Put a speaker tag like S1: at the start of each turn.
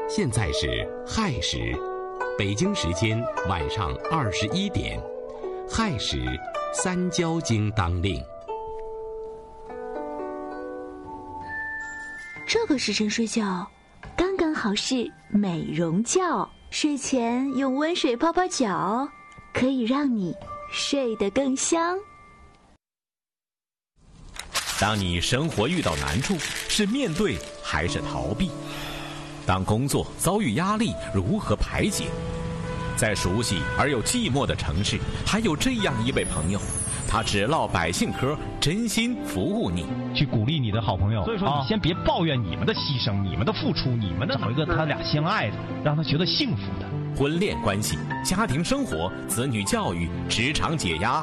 S1: 现在是亥时，北京时间晚上21点，亥时三焦经当令。
S2: 这个时辰睡觉，刚刚好是美容觉。睡前用温水泡泡脚，可以让你睡得更香。
S3: 当你生活遇到难处，是面对还是逃避？当工作遭遇压力，如何排解？在熟悉而又寂寞的城市，还有这样一位朋友，他只唠百姓嗑，真心服务你，
S4: 去鼓励你的好朋友。所以说，你先别抱怨你们的牺牲、你们的付出、你们的找一个他俩相爱的，让他觉得幸福的。
S3: 婚恋关系、家庭生活、子女教育、职场解压，